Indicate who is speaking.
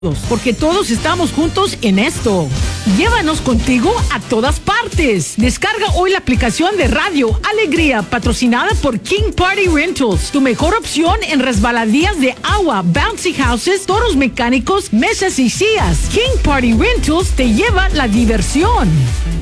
Speaker 1: porque todos estamos juntos en esto. Llévanos contigo a todas partes. Descarga hoy la aplicación de Radio Alegría, patrocinada por King Party Rentals, tu mejor opción en resbaladías de agua, bouncy houses, toros mecánicos, mesas y sillas. King Party Rentals te lleva la diversión.